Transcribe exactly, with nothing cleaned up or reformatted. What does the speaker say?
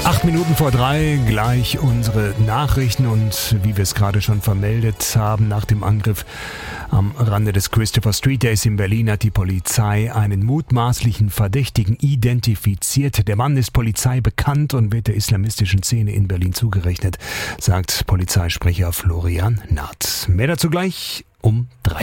Acht Minuten vor drei, gleich unsere Nachrichten und wie wir es gerade schon vermeldet haben, nach dem Angriff am Rande des Christopher Street Days in Berlin hat die Polizei einen mutmaßlichen Verdächtigen identifiziert. Der Mann ist Polizei bekannt und wird der islamistischen Szene in Berlin zugerechnet, sagt Polizeisprecher Florian Naht. Mehr dazu gleich um drei.